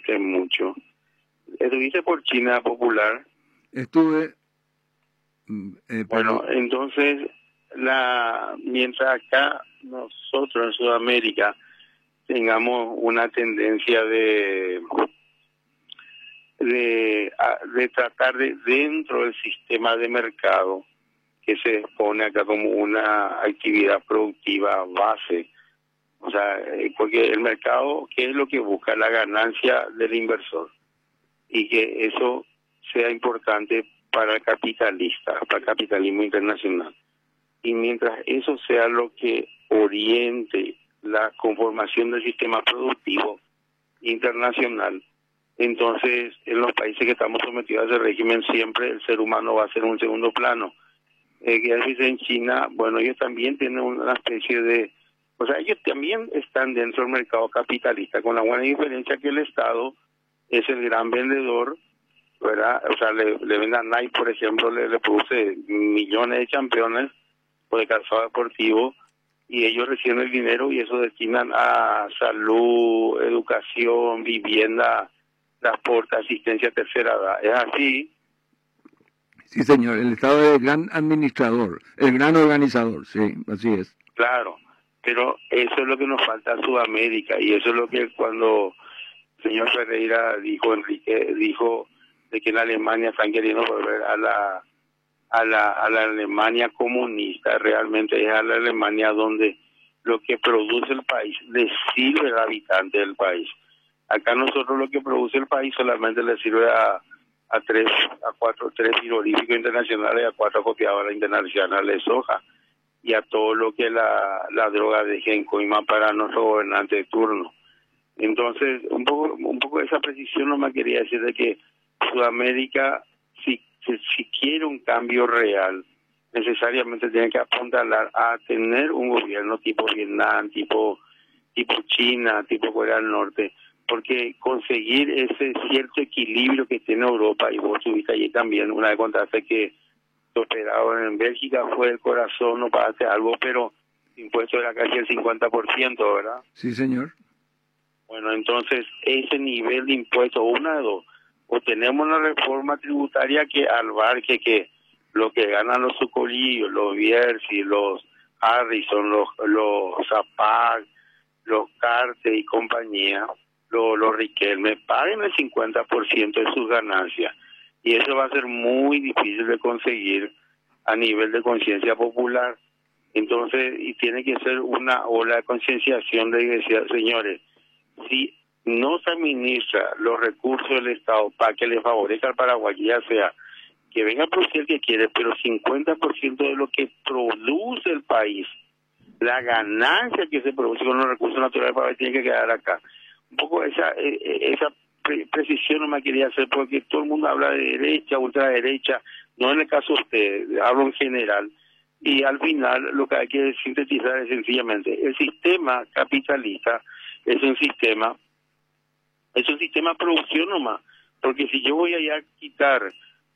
estuviste mucho. ¿Estuviste por China Popular? Estuve... Bueno, entonces, mientras acá nosotros en Sudamérica tengamos una tendencia de tratar de dentro del sistema de mercado que se expone acá como una actividad productiva base, o sea, porque el mercado, ¿qué es lo que busca? La ganancia del inversor, y que eso sea importante para el capitalista, para el capitalismo internacional. Y mientras eso sea lo que oriente la conformación del sistema productivo internacional, entonces en los países que estamos sometidos a ese régimen siempre el ser humano va a ser un segundo plano. Que en China, bueno, ellos también tienen una especie de... O sea, ellos también están dentro del mercado capitalista, con la buena diferencia que el Estado es el gran vendedor, ¿verdad? O sea, le vende a Nike, por ejemplo, le produce millones de campeones o de calzado deportivo, y ellos reciben el dinero y eso destinan a salud, educación, vivienda, transporte, asistencia a tercera edad. Es así. Sí, señor, el Estado es el gran administrador, el gran organizador, sí, así es. Claro, pero eso es lo que nos falta a Sudamérica, y eso es lo que cuando el señor Ferreira Enrique dijo de que en Alemania están queriendo volver a la Alemania comunista, realmente es a la Alemania donde lo que produce el país le sirve al habitante del país. Acá nosotros lo que produce el país solamente le sirve a tres frigoríficos internacionales, a 4 copiadoras internacionales de soja, y a todo lo que la droga deje en coima para nuestro gobernante de turno. Entonces, un poco de esa precisión no me quería decir de que Sudamérica, si quiere un cambio real, necesariamente tiene que apuntalar a tener un gobierno tipo Vietnam, tipo China, tipo Corea del Norte, porque conseguir ese cierto equilibrio que tiene Europa, y vos estuviste allí también, una vez contaste que tu operado en Bélgica fue el corazón, no pagaste algo, pero impuesto era casi el 50%, ¿verdad? Sí, señor. Bueno, entonces ese nivel de impuestos, una de dos, o tenemos una reforma tributaria que abarque que lo que ganan los Sucolillos, los Bierzi, los Harrison, los Zapag, los Carte y compañía, los Riquelme, paguen el 50% de sus ganancias. Y eso va a ser muy difícil de conseguir a nivel de conciencia popular. Entonces, y tiene que ser una ola de concienciación de decir, señores, si no se administra los recursos del Estado para que le favorezca al Paraguay, ya sea que venga a producir el que quiere, pero 50% de lo que produce el país, la ganancia que se produce con los recursos naturales para tiene que quedar acá. Un poco esa precisión no me quería hacer, porque todo el mundo habla de derecha, ultraderecha, no en el caso de usted, hablo en general, y al final lo que hay que sintetizar es sencillamente, el sistema capitalista es un sistema de producción nomás, porque si yo voy allá a quitar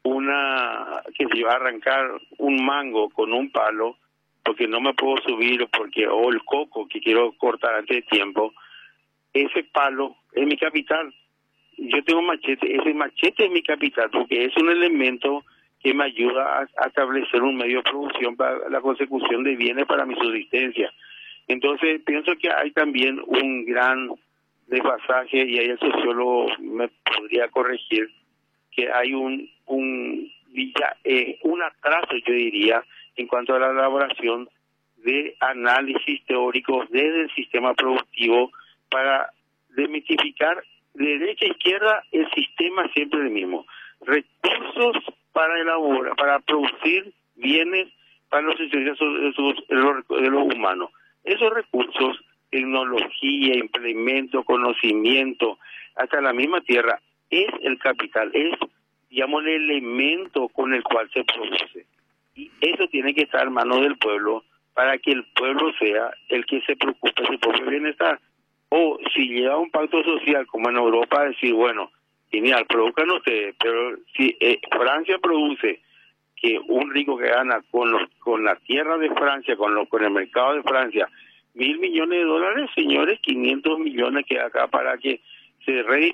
arrancar un mango con un palo, porque no me puedo subir, o el coco que quiero cortar antes de tiempo, ese palo es mi capital. Yo tengo machete, ese machete es mi capital, porque es un elemento que me ayuda a establecer un medio de producción para la consecución de bienes para mi subsistencia. Entonces, pienso que hay también un gran desfasaje, y ahí el sociólogo me podría corregir, que hay un atraso, yo diría, en cuanto a la elaboración de análisis teóricos desde el sistema productivo para desmitificar de derecha a izquierda el sistema siempre el mismo. Recursos para elaborar, para producir bienes para los intereses de los humanos. Esos recursos, tecnología, implemento, conocimiento, hasta la misma tierra, es el capital, es, digamos, el elemento con el cual se produce. Y eso tiene que estar en manos del pueblo para que el pueblo sea el que se preocupe de su propio bienestar. O si lleva un pacto social como en Europa, decir, bueno, genial, produzcan ustedes, pero si Francia produce, que un rico que gana con la tierra de Francia, con el mercado de Francia, $1.000 millones, señores, 500 millones que acá para que se